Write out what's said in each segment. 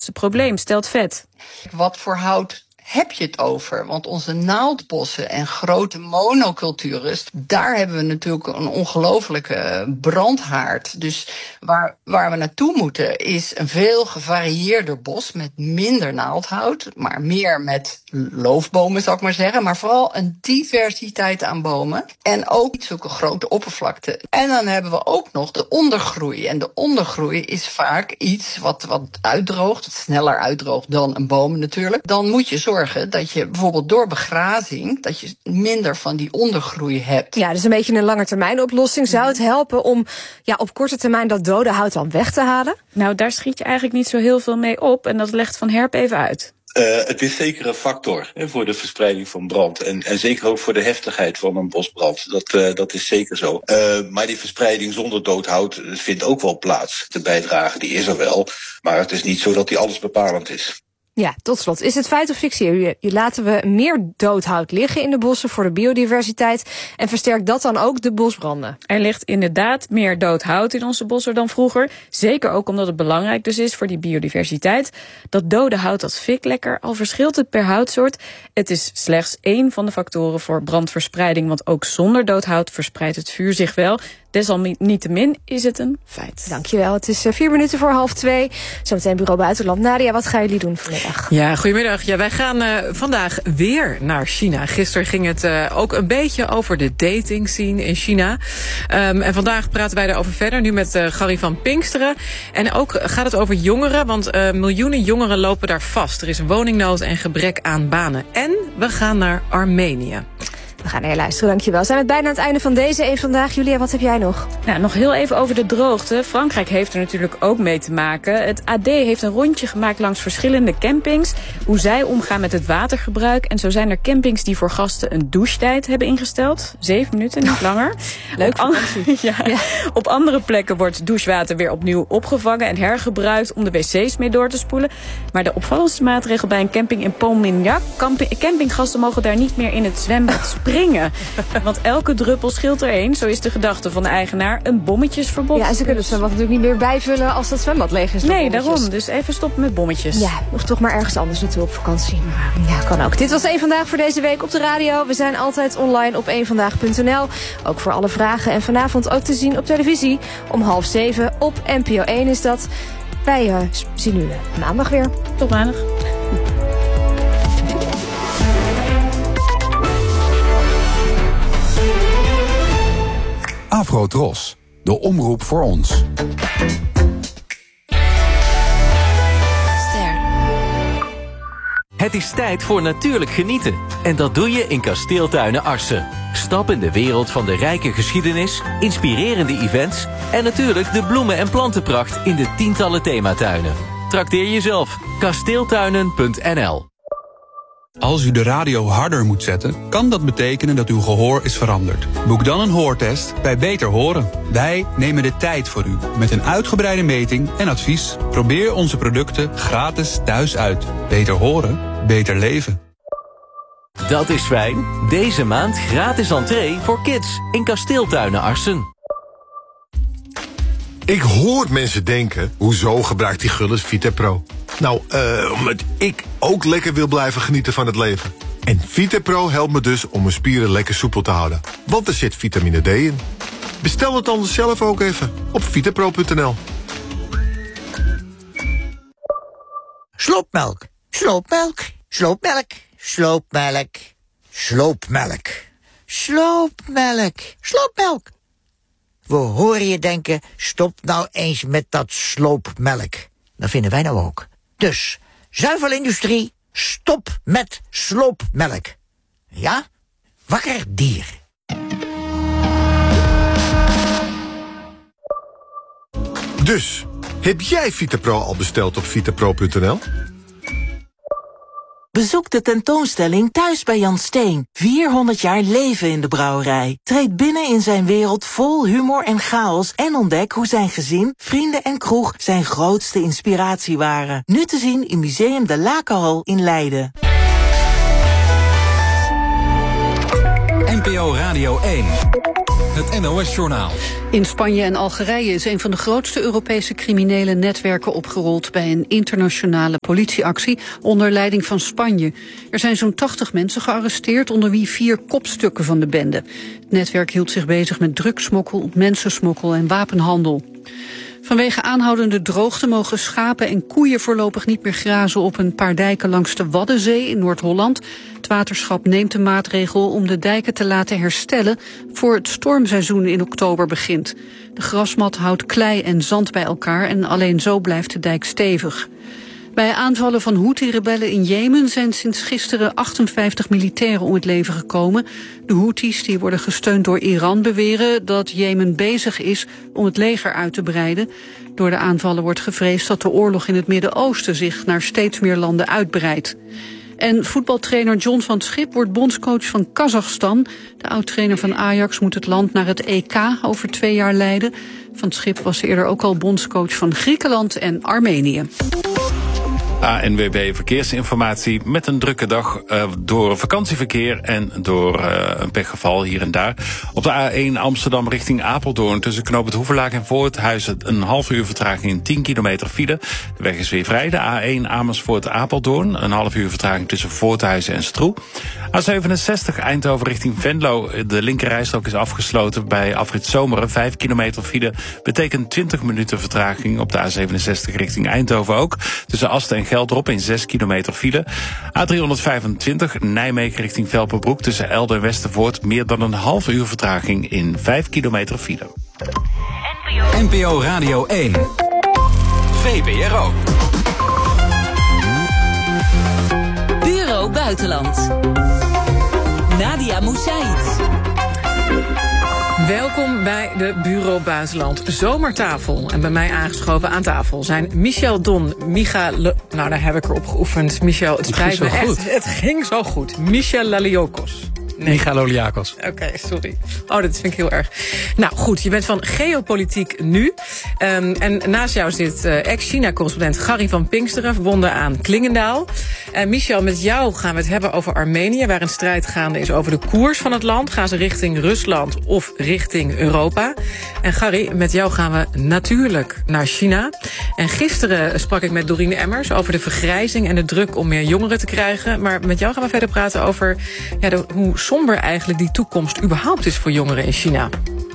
grootste probleem, stelt Vet. Wat voor hout heb je het over? Want onze naaldbossen en grote monoculturen, daar hebben we natuurlijk een ongelofelijke brandhaard. Dus waar we naartoe moeten is een veel gevarieerder bos met minder naaldhout, maar meer met loofbomen, zou ik maar zeggen. Maar vooral een diversiteit aan bomen en ook niet zulke grote oppervlakte. En dan hebben we ook nog de ondergroei. En de ondergroei is vaak iets wat uitdroogt, wat sneller uitdroogt dan een boom natuurlijk. Dan moet je zorgen dat je bijvoorbeeld door begrazing, dat je minder van die ondergroei hebt. Ja, dus een beetje een langetermijnoplossing. Zou het helpen om op korte termijn dat dode hout dan weg te halen? Nou, daar schiet je eigenlijk niet zo heel veel mee op. En dat legt Van Herp even uit. Het is zeker een factor voor de verspreiding van brand. En zeker ook voor de heftigheid van een bosbrand. Dat is zeker zo. Maar die verspreiding zonder dood hout vindt ook wel plaats. De bijdrage die is er wel. Maar het is niet zo dat die alles bepalend is. Ja, tot slot. Is het feit of fictie? Laten we meer doodhout liggen in de bossen voor de biodiversiteit en versterkt dat dan ook de bosbranden? Er ligt inderdaad meer dood hout in onze bossen dan vroeger. Zeker ook omdat het belangrijk dus is voor die biodiversiteit. Dat dode hout, dat fikt lekker, al verschilt het per houtsoort. Het is slechts één van de factoren voor brandverspreiding, want ook zonder dood hout verspreidt het vuur zich wel. Desalniettemin is het een feit. Dankjewel. Het is 4 minuten voor 1:30. Zometeen Bureau Buitenland. Nadia, wat gaan jullie doen vanmiddag? Ja, goedemiddag. Ja, wij gaan vandaag weer naar China. Gisteren ging het ook een beetje over de dating scene in China. En vandaag praten wij daarover verder. Nu met Gary van Pinksteren. En ook gaat het over jongeren, want miljoenen jongeren lopen daar vast. Er is woningnood en gebrek aan banen. En we gaan naar Armenië. We gaan naar je luisteren, dankjewel. Zijn we bijna aan het einde van deze Eén Vandaag. Julia, wat heb jij nog? Nou, nog heel even over de droogte. Frankrijk heeft er natuurlijk ook mee te maken. Het AD heeft een rondje gemaakt langs verschillende campings, hoe zij omgaan met het watergebruik. En zo zijn er campings die voor gasten een douchetijd hebben ingesteld. 7 minuten, niet langer. Leuk vakantie. Op andere plekken wordt douchewater weer opnieuw opgevangen en hergebruikt om de wc's mee door te spoelen. Maar de opvallendste maatregel bij een camping in Pontmignac, campinggasten mogen daar niet meer in het zwembad springen. Want elke druppel scheelt er één, zo is de gedachte van de eigenaar, een bommetjesverbod. Ja, en ze kunnen het zwembad natuurlijk niet meer bijvullen als dat zwembad leeg is. Nee, daarom. Dus even stoppen met bommetjes. Ja, of toch maar ergens anders naartoe op vakantie. Ja, kan ook. Dit was Eén Vandaag voor deze week op de radio. We zijn altijd online op eenvandaag.nl. Ook voor alle vragen. En vanavond ook te zien op televisie. Om 6:30 op NPO 1 is dat. Wij zien u maandag weer. Tot maandag. Afro-Tros, de omroep voor ons. Het is tijd voor natuurlijk genieten. En dat doe je in Kasteeltuinen Arsen. Stap in de wereld van de rijke geschiedenis, inspirerende events en natuurlijk de bloemen- en plantenpracht in de tientallen thematuinen. Trakteer jezelf. Kasteeltuinen.nl. Als u de radio harder moet zetten, kan dat betekenen dat uw gehoor is veranderd. Boek dan een hoortest bij Beter Horen. Wij nemen de tijd voor u met een uitgebreide meting en advies. Probeer onze producten gratis thuis uit. Beter horen, beter leven. Dat is fijn. Deze maand gratis entree voor kids in Kasteeltuinen Arsen. Ik hoor mensen denken, hoezo gebruikt die Gullis Vitapro? Nou, omdat ik ook lekker wil blijven genieten van het leven. En Vitapro helpt me dus om mijn spieren lekker soepel te houden. Want er zit vitamine D in. Bestel het anders zelf ook even op vitapro.nl. Sloopmelk, sloopmelk, sloopmelk, sloopmelk, sloopmelk, sloopmelk, sloopmelk. We horen je denken, stop nou eens met dat sloopmelk. Dat vinden wij nou ook. Dus, zuivelindustrie, stop met sloopmelk. Ja? Wakker dier. Dus, heb jij Vitapro al besteld op vitapro.nl? Bezoek de tentoonstelling Thuis bij Jan Steen. 400 jaar leven in de brouwerij. Treed binnen in zijn wereld vol humor en chaos en ontdek hoe zijn gezin, vrienden en kroeg zijn grootste inspiratie waren. Nu te zien in Museum de Lakenhal in Leiden. NPO Radio 1. het NOS-journaal. In Spanje en Algerije is een van de grootste Europese criminele netwerken opgerold bij een internationale politieactie onder leiding van Spanje. Er zijn zo'n 80 mensen gearresteerd, onder wie 4 kopstukken van de bende. Het netwerk hield zich bezig met drugssmokkel, mensensmokkel en wapenhandel. Vanwege aanhoudende droogte mogen schapen en koeien voorlopig niet meer grazen op een paar dijken langs de Waddenzee in Noord-Holland. Het waterschap neemt de maatregel om de dijken te laten herstellen voor het stormseizoen in oktober begint. De grasmat houdt klei en zand bij elkaar en alleen zo blijft de dijk stevig. Bij aanvallen van Houthi-rebellen in Jemen zijn sinds gisteren 58 militairen om het leven gekomen. De Houthis, die worden gesteund door Iran, beweren dat Jemen bezig is om het leger uit te breiden. Door de aanvallen wordt gevreesd dat de oorlog in het Midden-Oosten zich naar steeds meer landen uitbreidt. En voetbaltrainer John van 't Schip wordt bondscoach van Kazachstan. De oud-trainer van Ajax moet het land naar het EK over 2 jaar leiden. Van 't Schip was eerder ook al bondscoach van Griekenland en Armenië. ANWB Verkeersinformatie met een drukke dag door vakantieverkeer en door een pechgeval hier en daar. Op de A1 Amsterdam richting Apeldoorn tussen Knoop het Hoevelaak en Voorthuizen een half uur vertraging in 10 kilometer file. De weg is weer vrij. De A1 Amersfoort Apeldoorn een half uur vertraging tussen Voorthuizen en Stroe. A67 Eindhoven richting Venlo. De linkerrijstrook is afgesloten bij afrit Zomeren. 5 kilometer file betekent 20 minuten vertraging op de A67 richting Eindhoven ook. Tussen Asten en Geldrop in 6 kilometer file. A325 Nijmegen richting Velperbroek tussen Elde en Westervoort meer dan een half uur vertraging in 5 kilometer file. NPO Radio 1. VPRO. Bureau Buitenland. Nadia Moussaïd. Welkom bij de Bureau Buitenland Zomertafel. En bij mij aangeschoven aan tafel zijn Michel Don, Nou, daar heb ik erop geoefend. Michel, het spijt me echt. Het ging zo goed. Michel Laliokos. Nee. Michaloliakos. Oké, sorry. Oh, dat vind ik heel erg. Nou goed, je bent van Geopolitiek Nu. En naast jou zit ex-China-correspondent Gary van Pinksteren, verbonden aan Klingendaal. Michel, met jou gaan we het hebben over Armenië, waar een strijd gaande is over de koers van het land. Gaan ze richting Rusland of richting Europa? En Gary, met jou gaan we natuurlijk naar China. En gisteren sprak ik met Doreen Emmers over de vergrijzing en de druk om meer jongeren te krijgen. Maar met jou gaan we verder praten over hoe somber eigenlijk die toekomst überhaupt is voor jongeren in China.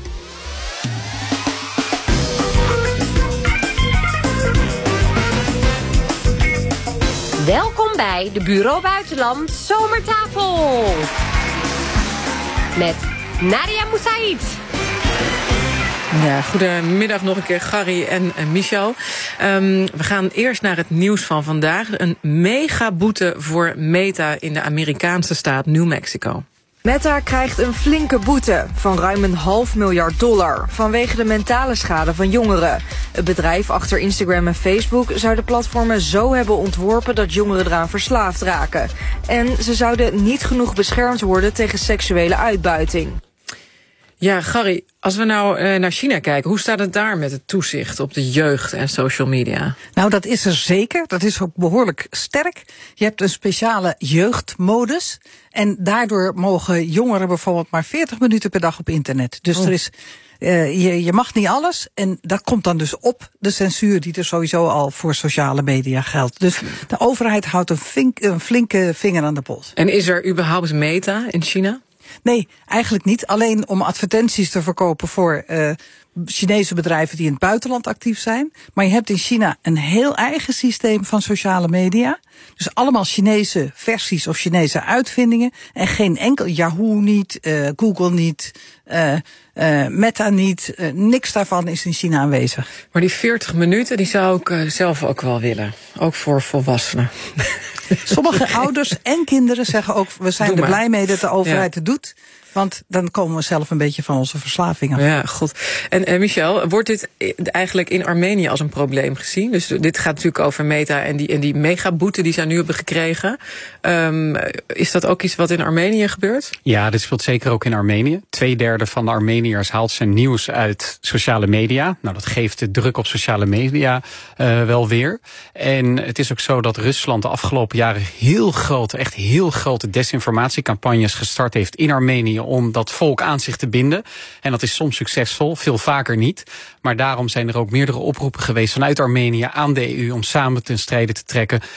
Welkom bij de Bureau Buitenland Zomertafel. Met Nadia Moussaïd. Ja, goedemiddag nog een keer, Gary en Michel. We gaan eerst naar het nieuws van vandaag. Een megaboete voor Meta in de Amerikaanse staat New Mexico. Meta krijgt een flinke boete van ruim $500 miljoen vanwege de mentale schade van jongeren. Het bedrijf achter Instagram en Facebook zou de platformen zo hebben ontworpen dat jongeren eraan verslaafd raken. En ze zouden niet genoeg beschermd worden tegen seksuele uitbuiting. Ja, Gary, als we nou naar China kijken, hoe staat het daar met het toezicht op de jeugd en social media? Nou, dat is er zeker. Dat is ook behoorlijk sterk. Je hebt een speciale jeugdmodus. En daardoor mogen jongeren bijvoorbeeld maar 40 minuten per dag op internet. Dus er is, je mag niet alles. En dat komt dan dus op de censuur die er sowieso al voor sociale media geldt. Dus de overheid houdt een flinke vinger aan de pols. En is er überhaupt Meta in China? Nee, eigenlijk niet. Alleen om advertenties te verkopen voor Chinese bedrijven die in het buitenland actief zijn. Maar je hebt in China een heel eigen systeem van sociale media. Dus allemaal Chinese versies of Chinese uitvindingen. En geen enkel Yahoo niet, Google niet, Meta niet. Niks daarvan is in China aanwezig. Maar die 40 minuten, die zou ik zelf ook wel willen. Ook voor volwassenen. Sommige ouders en kinderen zeggen ook, we zijn er blij mee dat de overheid het doet. Want dan komen we zelf een beetje van onze verslaving af. Ja, goed. En Michel, wordt dit eigenlijk in Armenië als een probleem gezien? Dus dit gaat natuurlijk over Meta en die megaboete die zij nu hebben gekregen. Is dat ook iets wat in Armenië gebeurt? Ja, dit speelt zeker ook in Armenië. 2/3 van de Armeniërs haalt zijn nieuws uit sociale media. Nou, dat geeft de druk op sociale media wel weer. En het is ook zo dat Rusland de afgelopen jaren heel grote desinformatiecampagnes gestart heeft in Armenië Armenië om dat volk aan zich te binden. En dat is soms succesvol, veel vaker niet. Maar daarom zijn er ook meerdere oproepen geweest vanuit Armenië aan de EU om samen ten strijde te trekken